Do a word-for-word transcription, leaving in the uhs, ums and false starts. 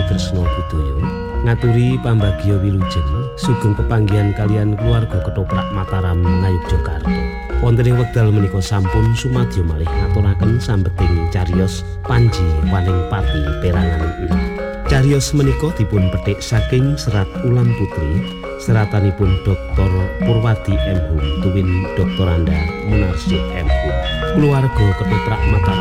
Tresna Budaya ngaturi pambagya wilujeng sugeng pepanggihan kalian keluarga Ketoprak Mataram Ngayogyakarta. Wonten ing wekdal menika sampun sumadyo malih ngaturaken sambeting cariyos Panji Waning Pati Perangan enam. Cariyos menika dipun petik saking serat Ulam Putri, seratanipun Doktor Purwadi M Hum tuwin Doktor Anda Munarsyid M Hum. Keluarga Ketoprak Mataram